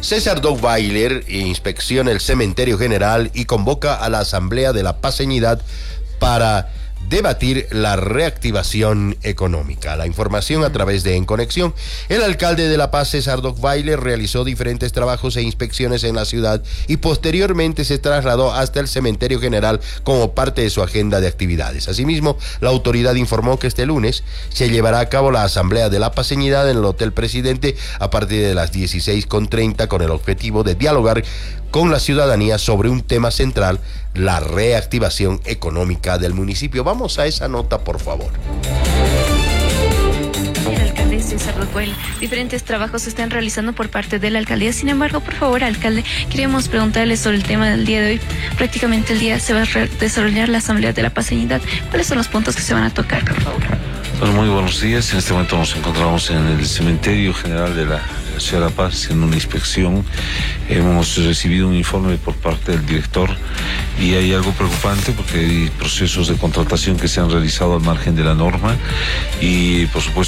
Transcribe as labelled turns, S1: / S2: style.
S1: César Dougweiler inspecciona el cementerio general y convoca a la Asamblea de la Paceñidad para debatir la reactivación económica. La información a través de En Conexión. El alcalde de La Paz, César Dougweiler, realizó diferentes trabajos e inspecciones en la ciudad y posteriormente se trasladó hasta el cementerio general como parte de su agenda de actividades. Asimismo, la autoridad informó que este lunes se llevará a cabo la Asamblea de la Paceñidad en el Hotel Presidente a partir de las 16:30 con el objetivo de dialogar con la ciudadanía sobre un tema central, la reactivación económica del municipio. Vamos a esa nota, por favor.
S2: El alcalde César Dougweiler, diferentes trabajos se están realizando por parte de la alcaldía. Sin embargo, por favor, alcalde, queríamos preguntarle sobre el tema del día de hoy. Prácticamente el día se va a desarrollar la Asamblea de la Paceñidad. ¿Cuáles son los puntos que se van a tocar, por favor?
S3: Bueno, muy buenos días. En este momento nos encontramos en el cementerio general de la ciudad de La Paz haciendo una inspección. Hemos recibido un informe por parte del director y hay algo preocupante porque hay procesos de contratación que se han realizado al margen de la norma y, por supuesto,